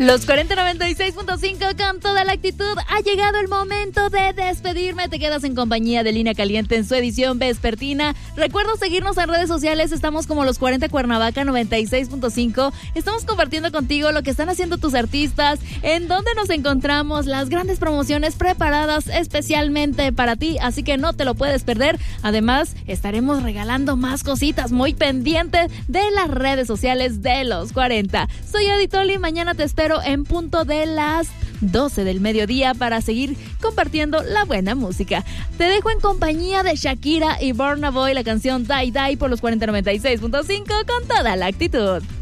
Los 4096.5 con toda la actitud. Ha llegado el momento de despedirme. Te quedas en compañía de Línea Caliente en su edición vespertina. Recuerda seguirnos en redes sociales. Estamos como Los 40 Cuernavaca 96.5. Estamos compartiendo contigo lo que están haciendo tus artistas, en dónde nos encontramos, las grandes promociones preparadas especialmente para ti. Así que no te lo puedes perder. Además, estaremos regalando más cositas. Muy pendiente de las redes sociales de Los 40. Soy Aditoli. Mañana te espero en punto de las 12 del mediodía para seguir compartiendo la buena música. Te dejo en compañía de Shakira y Burna Boy, la canción Die Die por Los 4096.5 con toda la actitud.